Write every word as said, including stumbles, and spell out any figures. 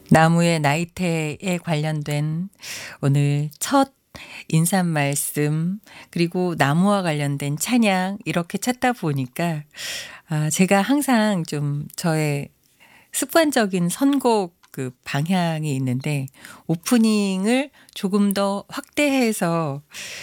나무의 나이테에 관련된 오늘 첫 인사 말씀 그리고 나무와 관련된 찬양 이렇게 찾다 보니까 아 제가 항상 좀 저의 습관적인 선곡 그 방향이 있는데 오프닝을 조금 더 확대해서